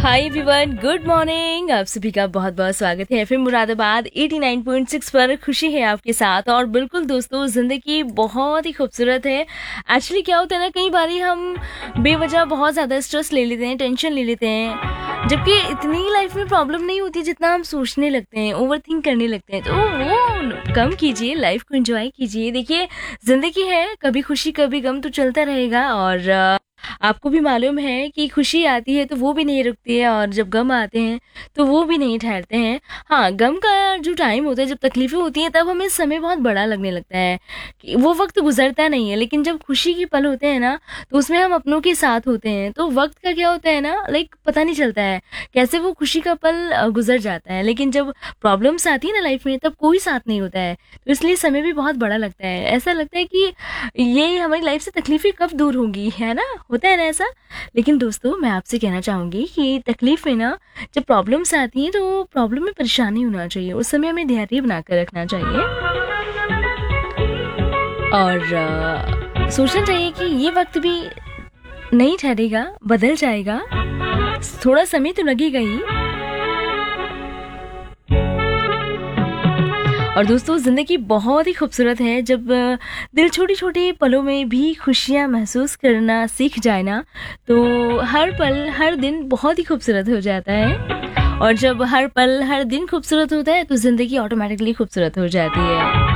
Hi everyone, good morning. आप सभी का बहुत बहुत स्वागत है एफएम मुरादाबाद 89.6 पर। खुशी है आपके साथ। और बिल्कुल दोस्तों, जिंदगी बहुत ही खूबसूरत है। एक्चुअली क्या होता है ना, कई बारी हम बेवजह बहुत ज़्यादा स्ट्रेस ले लेते हैं, टेंशन ले लेते हैं, जबकि इतनी लाइफ में प्रॉब्लम नहीं होती जितना हम सोचने लगते हैं, ओवर थिंक करने लगते हैं। तो वो कम कीजिए, लाइफ को एंजॉय कीजिए। देखिए, जिंदगी है, कभी खुशी कभी गम तो चलता रहेगा। और आपको भी मालूम है कि खुशी आती है तो वो भी नहीं रुकती है, और जब गम आते हैं तो वो भी नहीं ठहरते हैं। हाँ, गम का जो टाइम होता है, जब तकलीफें होती हैं, तब हमें समय बहुत बड़ा लगने लगता है कि वो वक्त गुजरता नहीं है। लेकिन जब खुशी के पल होते हैं ना, तो उसमें हम अपनों के साथ होते हैं, तो वक्त का क्या होता है ना, पता नहीं चलता है कैसे वो खुशी का पल गुजर जाता है। लेकिन जब प्रॉब्लम्स आती है ना लाइफ में, तब कोई साथ नहीं होता है, तो इसलिए समय भी बहुत बड़ा लगता है। ऐसा लगता है कि ये हमारी लाइफ से तकलीफें कब दूर होंगी, है ना, होता है ना ऐसा। लेकिन दोस्तों, मैं आपसे कहना चाहूंगी कि तकलीफ में ना, जब प्रॉब्लम्स आती हैं, तो प्रॉब्लम में परेशान नहीं होना चाहिए। उस समय हमें धैर्य बनाकर रखना चाहिए और सोचना चाहिए कि ये वक्त भी नहीं ठहरेगा, बदल जाएगा। थोड़ा समय तो लगेगा ही। और दोस्तों, ज़िंदगी बहुत ही खूबसूरत है। जब दिल छोटी छोटी पलों में भी खुशियाँ महसूस करना सीख जाए ना, तो हर पल हर दिन बहुत ही खूबसूरत हो जाता है। और जब हर पल हर दिन खूबसूरत होता है, तो ज़िंदगी ऑटोमेटिकली खूबसूरत हो जाती है।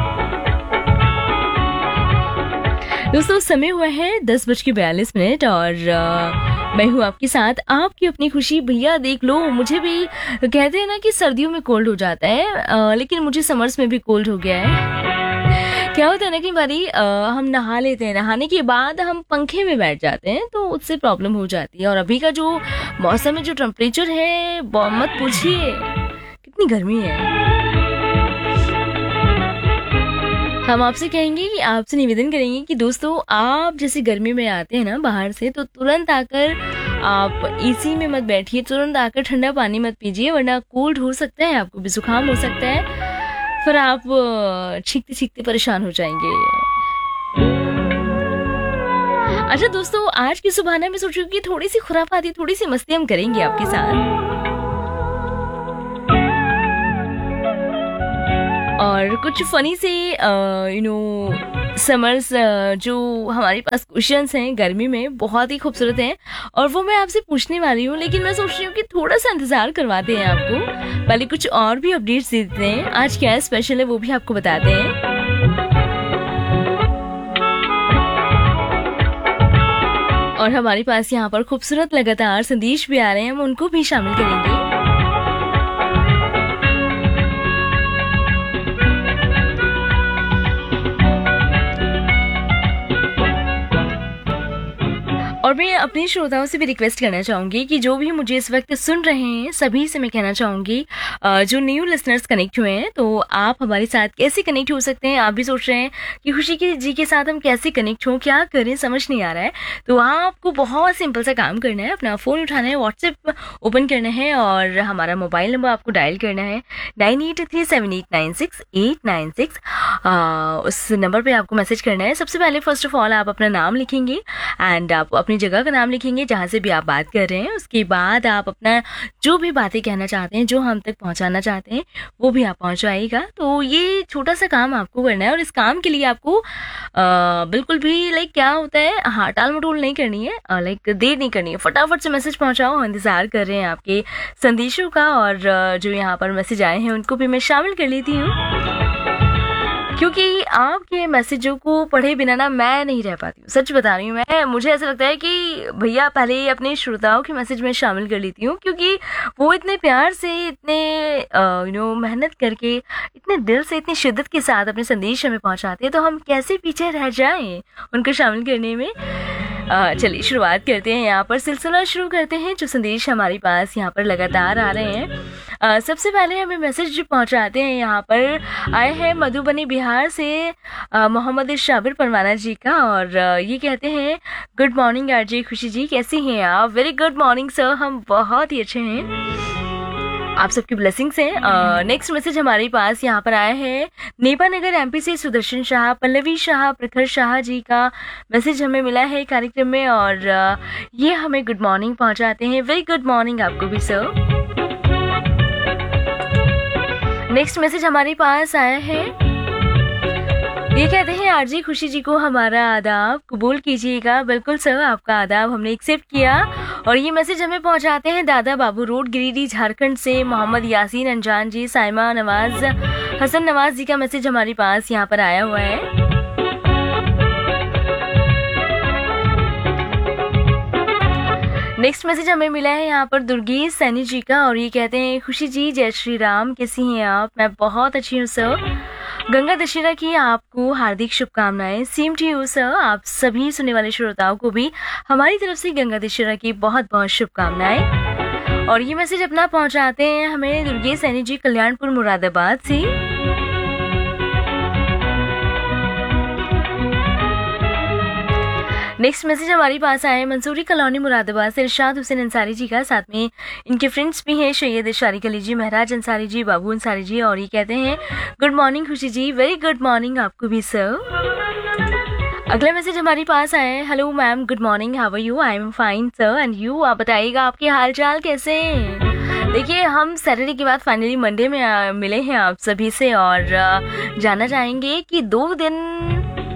दोस्तों, समय हुआ है 10:42 और मैं हूँ आपके साथ, आपकी अपनी खुशी। भैया देख लो, मुझे भी कहते हैं ना कि सर्दियों में कोल्ड हो जाता है, लेकिन मुझे समर्स में भी कोल्ड हो गया है। क्या होता है ना कि बारी हम नहा लेते हैं, नहाने के बाद हम पंखे में बैठ जाते हैं, तो उससे प्रॉब्लम हो जाती है। और अभी का जो मौसम में जो टेम्परेचर है, मत पूछिए कितनी गर्मी है। हम आपसे कहेंगे कि आपसे निवेदन करेंगे कि दोस्तों, आप जैसे गर्मी में आते हैं ना बाहर से, तो तुरंत आकर आप एसी में मत बैठिए, तुरंत आकर ठंडा पानी मत पीजिए, वरना कोल्ड हो सकता है, आपको भी जुकाम हो सकता है, फिर आप छींकते छींकते परेशान हो जाएंगे। अच्छा दोस्तों, आज की सुबह ना मैं सोच रही हूँ कि थोड़ी सी खुराफाती, थोड़ी सी मस्ती हम करेंगे आपके साथ। और कुछ फनी से समर्स जो हमारे पास क्वेश्चंस हैं गर्मी में, बहुत ही खूबसूरत हैं, और वो मैं आपसे पूछने वाली हूँ। लेकिन मैं सोच रही हूँ कि थोड़ा सा इंतजार करवाते हैं आपको, पहले कुछ और भी अपडेट्स देते हैं। आज क्या स्पेशल है वो भी आपको बताते हैं। और हमारे पास यहाँ पर खूबसूरत लगातार संदेश भी आ रहे हैं, हम उनको भी शामिल करेंगे। और मैं अपने श्रोताओं से भी रिक्वेस्ट करना चाहूँगी कि जो भी मुझे इस वक्त सुन रहे हैं, सभी से मैं कहना चाहूँगी, जो न्यू लिसनर्स कनेक्ट हुए हैं, तो आप हमारे साथ कैसे कनेक्ट हो सकते हैं। आप भी सोच रहे हैं कि खुशी की जी के साथ हम कैसे कनेक्ट हों, क्या करें, समझ नहीं आ रहा है, तो आपको बहुत सिंपल सा काम करना है। अपना फ़ोन उठाना है, व्हाट्सएप ओपन करना है, और हमारा मोबाइल नंबर आपको डायल करना है 9837896896। उस नंबर पर आपको मैसेज करना है। सबसे पहले फर्स्ट ऑफ ऑल आप अपना नाम लिखेंगे, एंड आप अपनी जगह का नाम लिखेंगे जहाँ से भी आप बात कर रहे हैं। उसके बाद आप अपना जो भी बातें कहना चाहते हैं, जो हम तक पहुँचाना चाहते हैं, वो भी आप पहुँचाइएगा। तो ये छोटा सा काम आपको करना है, और इस काम के लिए आपको बिल्कुल भी क्या होता है, हाँ, टाल मटोल नहीं करनी है, देर नहीं करनी है। फटाफट से मैसेज पहुँचाओ, हम इंतज़ार कर रहे हैं आपके संदेशों का। और जो यहाँ पर मैसेज आए हैं उनको भी मैं शामिल कर लेती हूँ, क्योंकि आपके मैसेजों को पढ़े बिना ना मैं नहीं रह पाती हूँ। सच बता रही हूँ मैं, मुझे ऐसा लगता है कि भैया पहले अपने श्रोताओं के मैसेज में शामिल कर लेती हूँ, क्योंकि वो इतने प्यार से, इतने मेहनत करके, इतने दिल से, इतनी शिद्दत के साथ अपने संदेश हमें पहुँचाते हैं, तो हम कैसे पीछे रह जाएं उनको शामिल करने में। चलिए शुरुआत करते हैं, यहाँ पर सिलसिला शुरू करते हैं। जो संदेश हमारे पास यहाँ पर लगातार आ रहे हैं, सबसे पहले हमें मैसेज जो पहुँचाते हैं, यहाँ पर आए हैं मधुबनी बिहार से मोहम्मद शाबिर परवाना जी का, और ये कहते हैं, गुड मॉर्निंग आरजे खुशी जी, कैसी हैं आप। वेरी गुड मॉर्निंग सर, हम बहुत ही अच्छे हैं। आप सबकी ब्लेसिंग्स हैं। नेक्स्ट मैसेज हमारे पास यहाँ पर आया है नेपा नगर एमपी से सुदर्शन शाह, पल्लवी शाह, प्रखर शाह जी का मैसेज हमें मिला है कार्यक्रम में, और ये हमें गुड मॉर्निंग पहुंचाते हैं। वेरी गुड मॉर्निंग आपको भी सर। नेक्स्ट मैसेज हमारे पास आया है, ये कहते हैं आरजी खुशी जी को हमारा आदाब कबूल कीजिएगा। बिल्कुल सर, आपका आदाब हमने एक्सेप्ट किया। और ये मैसेज हमें पहुंचाते हैं दादा बाबू रोड, गिरिडीह, झारखंड से मोहम्मद यासीन अनजान जी, साइमा नवाज, हसन नवाज जी का मैसेज हमारे पास यहाँ पर आया हुआ है। नेक्स्ट मैसेज हमें मिला है यहाँ पर दुर्गेश सैनी जी का, और ये कहते हैं खुशी जी जय श्री राम, कैसी हैं आप? मैं बहुत अच्छी हूँ सर। गंगा दशहरा की आपको हार्दिक शुभकामनाएं। Same to you sir. आप सभी सुनने वाले श्रोताओं को भी हमारी तरफ से गंगा दशहरा की बहुत बहुत शुभकामनाएं। और ये मैसेज अपना पहुंचाते हैं हमें दुर्गेश सैनी जी, कल्याणपुर मुरादाबाद से। नेक्स्ट मैसेज हमारे पास आए मंसूरी कॉलोनी मुरादाबाद से इरशाद हुसैन अंसारी जी का, साथ में इनके फ्रेंड्स भी हैं सैयद इशारिक अली जी, महराज अंसारी जी, बाबू अंसारी जी, और ये कहते हैं गुड मॉर्निंग खुशी जी। वेरी गुड मॉर्निंग आपको भी सर। अगला मैसेज हमारे पास आया है, hello ma'am, good morning, how are you? I am fine sir and you, आप बताइएगा आपके हाल चाल कैसे हैं? देखिए हम सैटरडे के बाद फाइनली मंडे में मिले हैं आप सभी से, और जानना चाहेंगे कि 2 दिन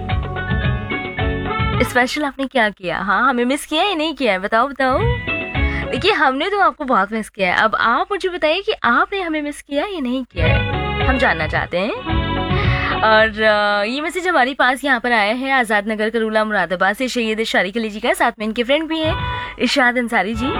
स्पेशल आपने क्या किया? हाँ, हमें मिस किया या नहीं किया है? बताओ बताओ। देखिए हमने तो आपको बहुत मिस किया है, अब आप मुझे बताइए कि आपने हमें मिस किया या नहीं किया है, हम जानना चाहते हैं। और ये मैसेज हमारे पास यहाँ पर आया है आज़ाद नगर करूला मुरादाबाद से सैयद इशारिक अली जी का, साथ में इनके फ्रेंड भी हैं इरशाद अंसारी जी।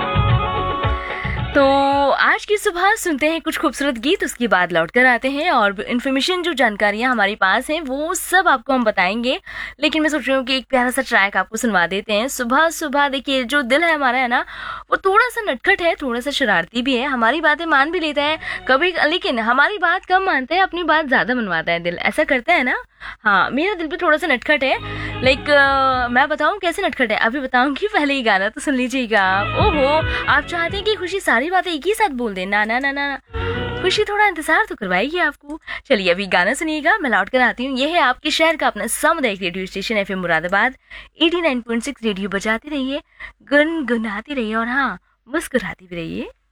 तो आज की सुबह सुनते हैं कुछ खूबसूरत गीत, उसके बाद लौट कर आते हैं और इन्फॉर्मेशन जो जानकारियां हमारे पास हैं वो सब आपको हम बताएंगे। लेकिन मैं सोच रही हूँ कि एक प्यारा सा ट्रैक आपको सुनवा देते हैं। सुबह सुबह देखिए जो दिल है हमारा है ना, वो थोड़ा सा नटखट है, थोड़ा सा शरारती भी है, हमारी बातें मान भी लेता है कभी, लेकिन हमारी बात कम मानता है, अपनी बात ज्यादा मनवाता है दिल, ऐसा करता है ना। हाँ, मेरा दिल भी थोड़ा सा नटखट है, लाइक मैं बताऊं कैसे नटखट है, अभी बताऊंगी, पहले ही गाना तो सुन लीजिएगा आप। ओहो, आप चाहते हैं कि खुशी सारी बातें एक ही साथ बोल दे? ना ना ना ना, खुशी थोड़ा इंतजार तो करवाएगी आपको। चलिए अभी गाना सुनिएगा, मैं लौट कर आती हूँ। ये है आपके शहर का अपना सामुदायिक radio station FM Moradabad 89.6 radio बजाते रहिए, गुनगुनाती रहिए, और हाँ, मुस्कुराती भी रहिए।